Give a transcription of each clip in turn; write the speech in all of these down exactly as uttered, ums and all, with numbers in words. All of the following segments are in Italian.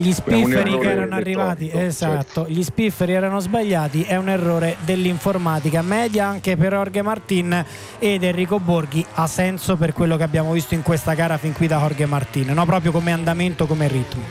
Gli spifferi che erano elettronico, arrivati, esatto, cioè. gli spifferi erano sbagliati, è un errore dell'informatica. Media anche per Jorge Martin ed Enrico Borghi, ha senso per quello che abbiamo visto in questa gara fin qui da Jorge Martin, no? Proprio come andamento, come ritmo.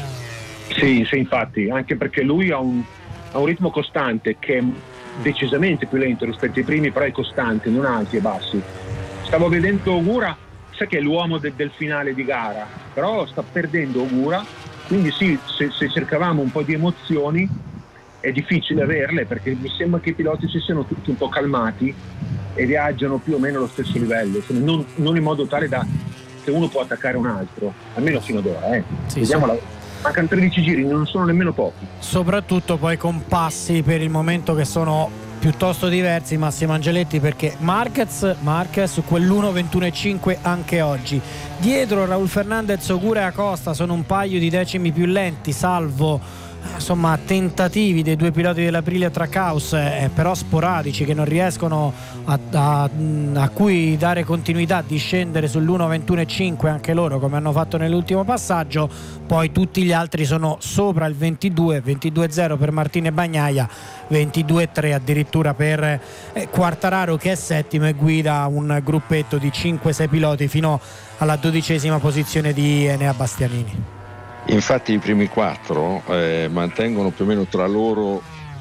Sì, sì, infatti, anche perché lui ha un, ha un ritmo costante che è decisamente più lento rispetto ai primi, però è costante, non alti e bassi. Stavo vedendo Ogura, sai che è l'uomo de, del finale di gara, però sta perdendo Ogura. Quindi sì, se, se cercavamo un po' di emozioni è difficile averle, perché mi sembra che i piloti si siano tutti un po' calmati e viaggiano più o meno allo stesso livello, non, non in modo tale da che uno può attaccare un altro, almeno fino ad ora. Eh. Sì, Vediamola. sì. Mancano tredici giri, non sono nemmeno pochi. Soprattutto poi con passi per il momento che sono piuttosto diversi, Massimo Angeletti, perché Marquez, Marquez su quell'uno ventuno e cinque anche oggi. Dietro Raul Fernandez, Ogura e Acosta sono un paio di decimi più lenti, salvo insomma tentativi dei due piloti dell'Aprilia Trackhouse, eh, però sporadici, che non riescono a, a, a cui dare continuità, di scendere sull'uno ventuno e cinque anche loro, come hanno fatto nell'ultimo passaggio. Poi tutti gli altri sono sopra il ventidue, ventidue zero per Martin e Bagnaia, ventidue tre addirittura per eh, Quartararo, che è settimo e guida un gruppetto di cinque sei piloti fino alla dodicesima posizione di Enea Bastianini. Infatti i primi quattro eh, mantengono più o meno tra loro,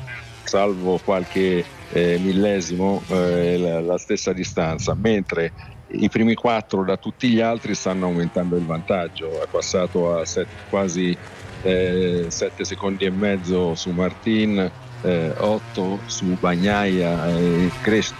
salvo qualche eh, millesimo, eh, la, la stessa distanza, mentre i primi quattro da tutti gli altri stanno aumentando il vantaggio. È passato a set, quasi eh, sette secondi e mezzo su Martin, eh, otto su Bagnaia, eh, cres-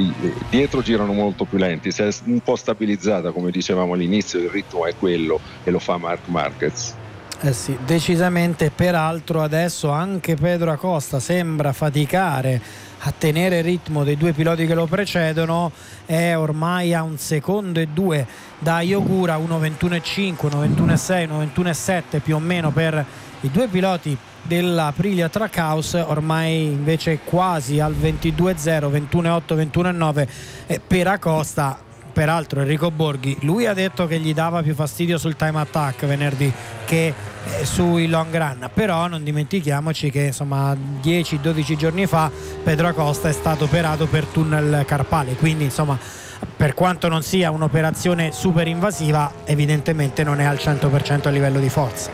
dietro girano molto più lenti. Si è un po' stabilizzata, come dicevamo all'inizio, il ritmo è quello e lo fa Marc Marquez. Eh sì, decisamente. Peraltro adesso anche Pedro Acosta sembra faticare a tenere il ritmo dei due piloti che lo precedono, è ormai a un secondo e due da Ogura, uno ventuno e cinque, uno ventuno e sei, uno ventuno e sette più o meno per i due piloti dell'Aprilia Trackhouse, ormai invece quasi al ventidue zero, ventuno e otto, ventuno e nove eh, per Acosta. Peraltro Enrico Borghi, lui ha detto che gli dava più fastidio sul time attack venerdì che eh, sui long run, però non dimentichiamoci che insomma dieci dodici giorni fa Pedro Acosta è stato operato per tunnel carpale, quindi insomma per quanto non sia un'operazione super invasiva, evidentemente non è al cento per cento a livello di forza.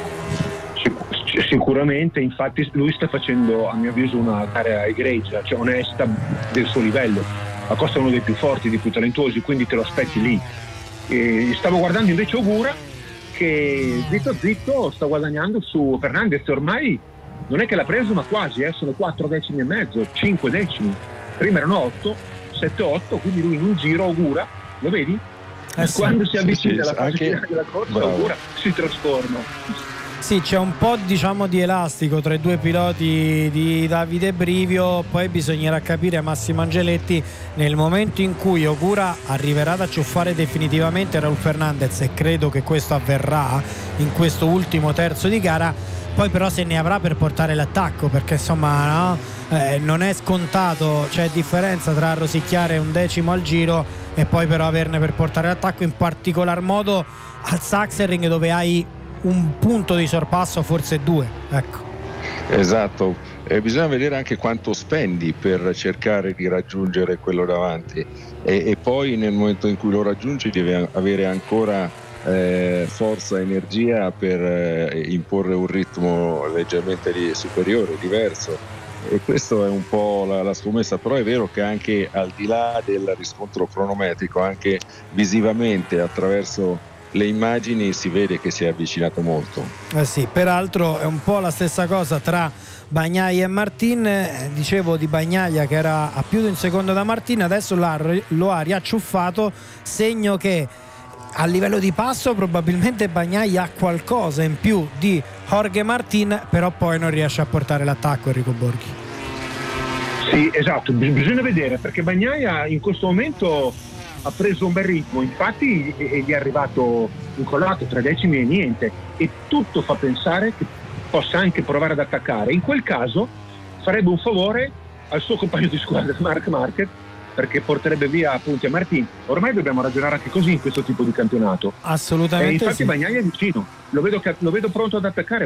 Sicuramente, infatti lui sta facendo a mio avviso una gara egregia, cioè onesta, del suo livello. Acosta è uno dei più forti, dei più talentuosi, quindi te lo aspetti lì. E stavo guardando invece Ogura, che zitto zitto sta guadagnando su Fernandez, ormai non è che l'ha preso, ma quasi, eh, sono quattro decimi e mezzo, cinque decimi, prima erano otto, sette otto, quindi lui in un giro Ogura, lo vedi? Eh sì, quando si avvicina sì, alla sì, fase anche... finale della corsa, Bravo. Ogura si trasforma. Sì, c'è un po' diciamo di elastico tra i due piloti di Davide Brivio, poi bisognerà capire, Massimo Angeletti, nel momento in cui Ogura arriverà ad acciuffare definitivamente Raul Fernandez, e credo che questo avverrà in questo ultimo terzo di gara, poi però se ne avrà per portare l'attacco, perché insomma no? eh, non è scontato, c'è differenza tra rosicchiare un decimo al giro e poi però averne per portare l'attacco, in particolar modo al Sachsenring, dove hai un punto di sorpasso, forse due, ecco. Esatto, eh, bisogna vedere anche quanto spendi per cercare di raggiungere quello davanti, e, e poi nel momento in cui lo raggiungi devi avere ancora eh, forza e energia per eh, imporre un ritmo leggermente di, superiore, diverso, e questo è un po' la, la scommessa. Però è vero che anche al di là del riscontro cronometrico, anche visivamente attraverso le immagini si vede che si è avvicinato molto. Eh sì, peraltro è un po' la stessa cosa tra Bagnaia e Martin, eh, dicevo di Bagnaia che era a più di un secondo da Martin, adesso lo ha riacciuffato, segno che a livello di passo probabilmente Bagnaia ha qualcosa in più di Jorge Martin, però poi non riesce a portare l'attacco Enrico Borghi. Sì, esatto, bisogna vedere, perché Bagnaia in questo momento ha preso un bel ritmo, infatti gli è arrivato incollato tre decimi e niente, e tutto fa pensare che possa anche provare ad attaccare. In quel caso farebbe un favore al suo compagno di squadra Marc Marquez, perché porterebbe via punti a Martin. Ormai dobbiamo ragionare anche così in questo tipo di campionato. Assolutamente. E infatti sì. Bagnaia è vicino, lo vedo, lo vedo pronto ad attaccare